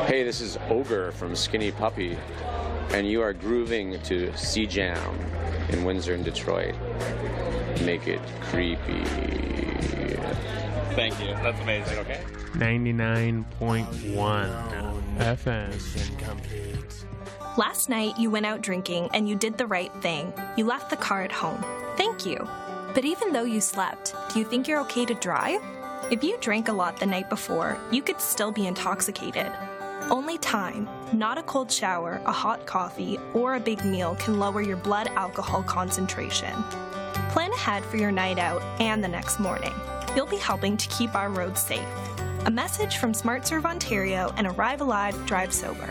Hey, this is Ogre from Skinny Puppy, and you are grooving to C-Jam in Windsor and Detroit. Make it creepy. Thank you. That's amazing. Okay. 99.1 FM. Last night, you went out drinking and you did the right thing. You left the car at home. Thank you. But even though you slept, do you think you're okay to drive? If you drank a lot the night before, you could still be intoxicated. Only time, not a cold shower, a hot coffee, or a big meal can lower your blood alcohol concentration. Plan ahead for your night out and the next morning. You'll be helping to keep our roads safe. A message from SmartServe Ontario and Arrive Alive, Drive Sober.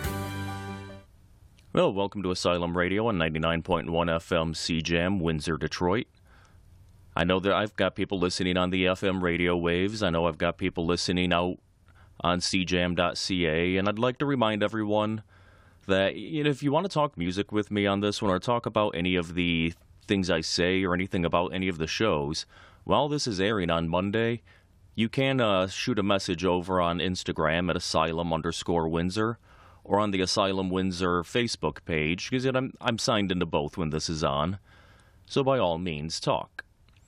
Well, welcome to Asylum Radio on 99.1 FM C-Jam, Windsor, Detroit. I know that I've got people listening on the FM radio waves. I know I've got people listening out on cjam.ca, and I'd like to remind everyone that if you want to talk music with me on this one or talk about any of the things I say or anything about any of the shows, while this is airing on Monday, you can shoot a message over on Instagram at Asylum_Windsor or on the Asylum Windsor Facebook page, because I'm signed into both when this is on. So by all means, talk.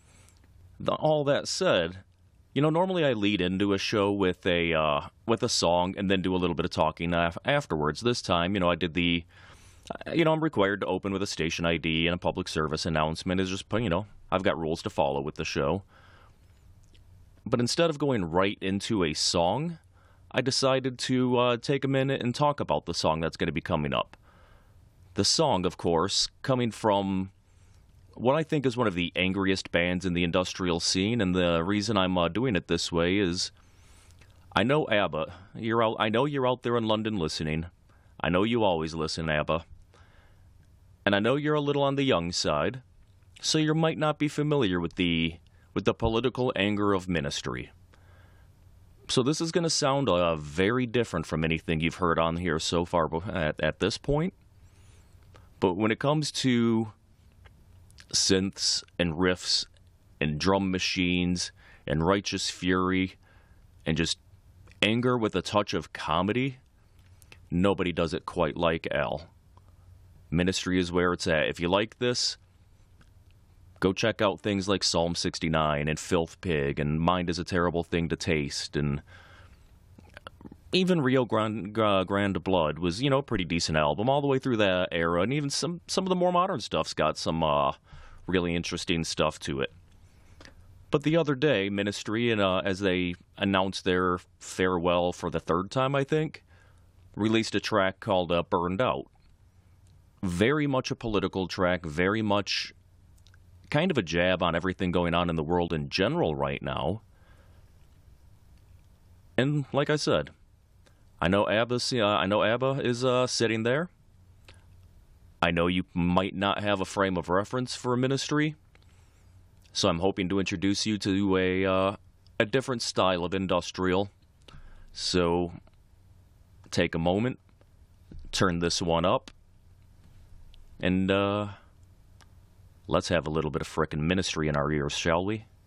All that said, normally I lead into a show with a song and then do a little bit of talking afterwards. This time, I did the, I'm required to open with a station ID and a public service announcement. It's just, I've got rules to follow with the show. But instead of going right into a song, I decided to take a minute and talk about the song that's going to be coming up. The song, of course, coming from what I think is one of the angriest bands in the industrial scene, and the reason I'm doing it this way is I know ABBA. I know you're out there in London listening. I know you always listen, ABBA. And I know you're a little on the young side, so you might not be familiar with the political anger of Ministry. So this is going to sound very different from anything you've heard on here so far at this point. But when it comes to synths and riffs and drum machines and righteous fury and just anger with a touch of comedy, nobody does it quite like Al. Ministry is where it's at. If you like this, go check out things like Psalm 69 and Filth Pig and Mind is a Terrible Thing to Taste, and even Rio Grande Blood was, a pretty decent album all the way through that era, and even some of the more modern stuff's got some really interesting stuff to it. But the other day, Ministry, as they announced their farewell for the third time, I think, released a track called Burned Out. Very much a political track, very much kind of a jab on everything going on in the world in general right now. And like I said, I know ABBA is sitting there. I know you might not have a frame of reference for a Ministry, so I'm hoping to introduce you to a different style of industrial. So take a moment, turn this one up, and let's have a little bit of frickin' Ministry in our ears, shall we?